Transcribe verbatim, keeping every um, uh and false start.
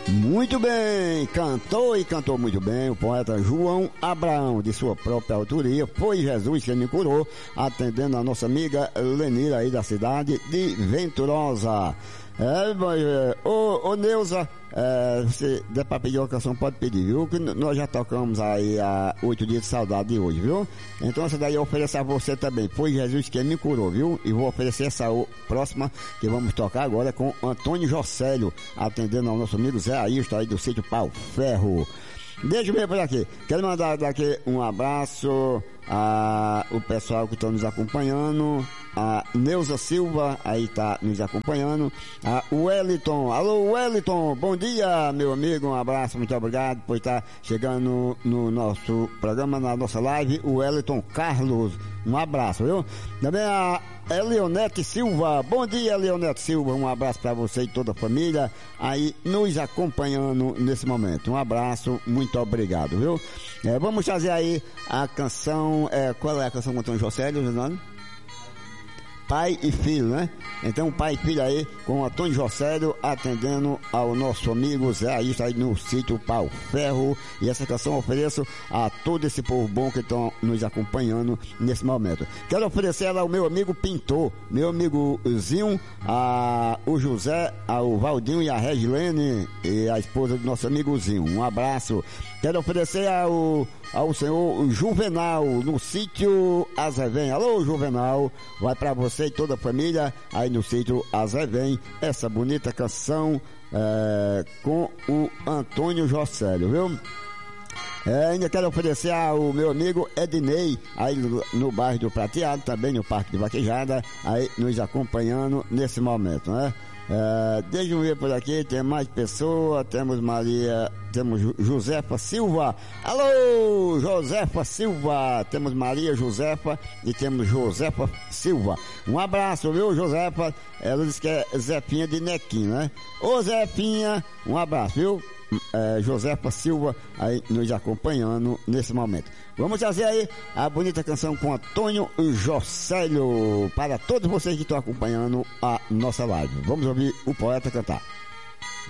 Muito bem, cantou e cantou muito bem o poeta João Abraão, de sua própria autoria. Foi Jesus que me curou, atendendo a nossa amiga Lenira aí da cidade de Venturosa. É, mas, é, ô, ô Neuza, é, se der pra pedir uma canção, pode pedir, viu? Que nós já tocamos aí há oito dias de saudade de hoje, viu? Então essa daí eu ofereço a você também. Foi Jesus que me curou, viu? E vou oferecer essa próxima que vamos tocar agora com Antônio Jocélio, atendendo ao nosso amigo Zé Ailton aí do sítio Pau Ferro. Deixa eu ver por aqui. Quero mandar daqui um abraço a o pessoal que está nos acompanhando. A Neuza Silva aí está nos acompanhando. A Wellington. Alô, Wellington. Bom dia, meu amigo. Um abraço. Muito obrigado por estar chegando no nosso programa, na nossa live. O Wellington Carlos. Um abraço, viu? Também a Leonete Silva. Bom dia, Leonete Silva. Um abraço para você e toda a família aí nos acompanhando nesse momento. Um abraço. Muito obrigado, viu? É, vamos fazer aí a canção. É, qual é a canção com o Antônio Jocélio, Renan? Pai e filho, né? Então, pai e filho aí, com o Antônio Jocélio, atendendo ao nosso amigo Zé Ailton aí no sítio Pau Ferro. E essa canção eu ofereço a todo esse povo bom que estão nos acompanhando nesse momento. Quero oferecer ela ao meu amigo Pintor, meu amigozinho, a, o José, ao Valdinho e a Regilene, e a esposa do nosso amigozinho. Um abraço. Quero oferecer ao ao senhor Juvenal, no sítio Azevém. Alô, Juvenal, vai pra você e toda a família aí no sítio Azevém, essa bonita canção é, com o Antônio Jocélio, viu? É, ainda quero oferecer ao meu amigo Ednei, aí no, no bairro do Prateado, também no Parque de Vaquejada, aí nos acompanhando nesse momento, né? É, deixa eu ver por aqui, tem mais pessoas, temos Maria, temos Josefa Silva. Alô, Josefa Silva, temos Maria Josefa e temos Josefa Silva. Um abraço, viu, Josefa? Ela disse que é Zefinha de Nequim, né? Ô Zefinha, um abraço, viu? É, Josefa Silva aí nos acompanhando nesse momento. Vamos fazer aí a bonita canção com Antônio Jocélio para todos vocês que estão acompanhando a nossa live. Vamos ouvir o poeta cantar.